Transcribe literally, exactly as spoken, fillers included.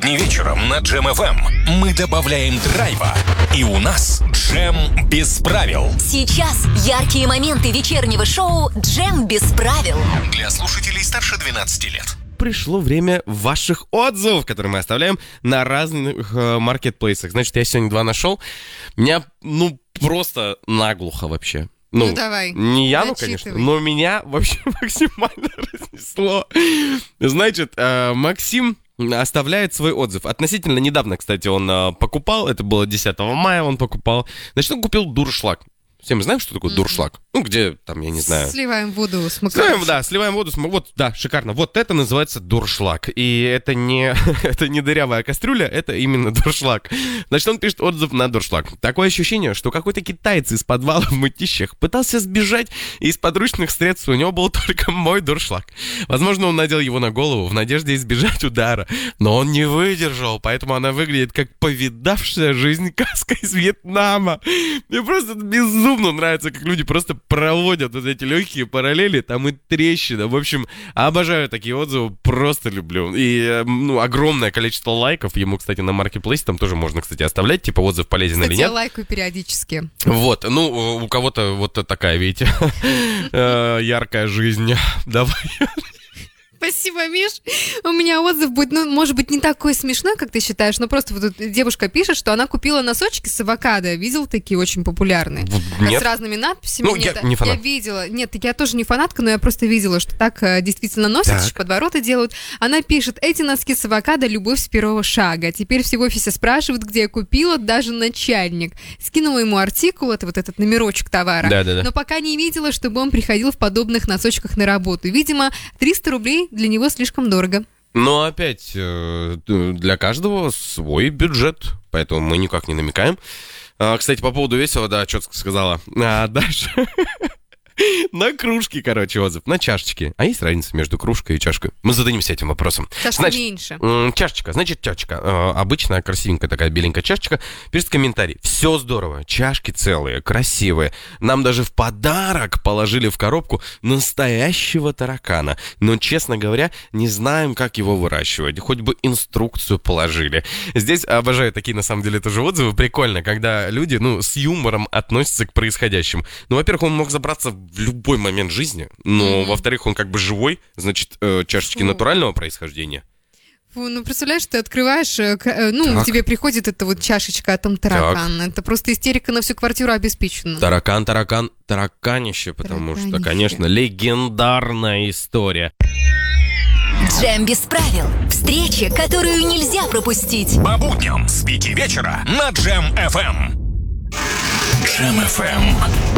будни вечером на Джем эф эм мы добавляем драйва, и у нас Джем без правил. Сейчас яркие моменты вечернего шоу «Джем без правил». Для слушателей старше двенадцати лет. Пришло время ваших отзывов, которые мы оставляем на разных э, маркетплейсах. Значит, я сегодня два нашел. Меня, ну, просто наглухо вообще. Ну, ну давай. Не я, ну, конечно, но меня вообще максимально разнесло. Значит, э, Максим оставляет свой отзыв. Относительно недавно, кстати, он э, покупал. Это было десятого мая он покупал. Значит, он купил дуршлаг. Все мы знаем, что такое mm-hmm. дуршлаг? Ну, где, там, я не знаю... Сливаем воду с макароном. Сливаем, да, сливаем воду с макароном. Вот, да, шикарно. Вот это называется дуршлаг. И это не, это не дырявая кастрюля, это именно дуршлаг. Значит, он пишет отзыв на дуршлаг. Такое ощущение, что какой-то китаец из подвала в мытищах пытался сбежать, и из подручных средств у него был только мой дуршлаг. Возможно, он надел его на голову в надежде избежать удара, но он не выдержал, поэтому она выглядит как повидавшая жизнь каска из Вьетнама. Мне просто безумно нравится, как люди просто проводят вот эти легкие параллели, там и трещина. В общем, обожаю такие отзывы, просто люблю. И, ну, огромное количество лайков ему, кстати, на маркетплейсе там тоже можно, кстати, оставлять, типа отзыв полезен кстати, или нет. Я лайкаю периодически. Вот, ну, у кого-то вот такая, видите, яркая жизнь. Давай. Спасибо, Миш. У меня отзыв будет, ну, может быть, не такой смешной, как ты считаешь, но просто вот тут девушка пишет, что она купила носочки с авокадо. Видел такие очень популярные? Нет. С разными надписями. Ну, Нет, я не фанат. Я видела. Нет, я тоже не фанатка, но я просто видела, что так действительно носят, так. подвороты делают. Она пишет: эти носки с авокадо — любовь с первого шага. Теперь все в офисе спрашивают, где я купила, даже начальник. Скинула ему артикул, это вот этот номерочек товара. Да, да, да. Но пока не видела, чтобы он приходил в подобных носочках на работу. Видимо, триста рублей для него слишком дорого. Но опять, для каждого свой бюджет, поэтому мы никак не намекаем. Кстати, по поводу весело, да, четко сказала. А дальше... На кружке, короче, отзыв. На чашечке. А есть разница между кружкой и чашкой? Мы зададимся этим вопросом. Чашка значит, меньше. Чашечка. Значит, чашечка. Э, обычная, красивенькая такая беленькая чашечка. Пишет комментарий. Все здорово. Чашки целые, красивые. Нам даже в подарок положили в коробку настоящего таракана. Но, честно говоря, не знаем, как его выращивать. Хоть бы инструкцию положили. Здесь обожаю такие, на самом деле, тоже отзывы. Прикольно, когда люди, ну, с юмором относятся к происходящему. Ну, во-первых, он мог забраться в любой момент жизни, но, mm-hmm. во-вторых, он как бы живой, значит, э, чашечки Фу. натурального происхождения. Фу, ну, представляешь, ты открываешь, э, ну, так. тебе приходит эта вот чашечка, а там таракан. Так. Это просто истерика на всю квартиру обеспечена. Таракан, таракан, тараканище, потому тараканище. что, конечно, легендарная история. Джем без правил. Встреча, которую нельзя пропустить. По будням с пяти вечера на Джем эф эм. Джем эф эм.